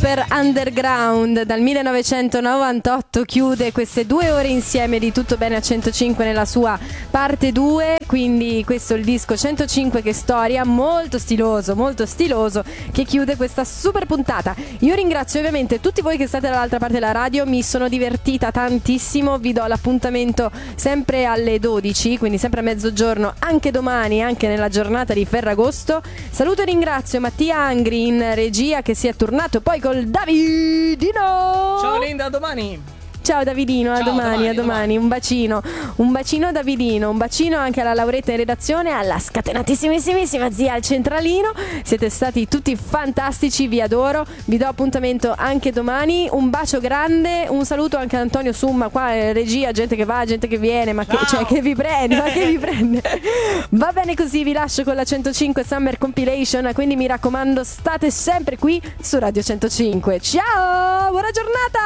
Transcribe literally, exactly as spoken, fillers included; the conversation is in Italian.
Super Underground dal millenovecentonovantotto chiude queste due ore insieme di Tutto Bene a centocinque nella sua parte due, quindi questo è il disco centocinque che storia, molto stiloso, molto stiloso, che chiude questa super puntata. Io ringrazio ovviamente tutti voi che state dall'altra parte della radio, mi sono divertita tantissimo, vi do l'appuntamento sempre alle dodici, quindi sempre a mezzogiorno, anche domani, anche nella giornata di Ferragosto. Saluto e ringrazio Mattia Angri in regia che si è tornato poi col Davidino. Ciao Linda, a domani. Ciao Davidino, a Ciao, domani, domani, a domani, domani. un bacino, un bacino a Davidino, un bacino anche alla Lauretta in redazione, alla scatenatissimissima zia al centralino, siete stati tutti fantastici, vi adoro, vi do appuntamento anche domani, un bacio grande, un saluto anche a Antonio Summa, qua in regia, gente che va, gente che viene, ma che, cioè, che vi prende, ma che vi prende, va bene così, vi lascio con la centocinque Summer Compilation, quindi mi raccomando state sempre qui su Radio centocinque, ciao, buona giornata!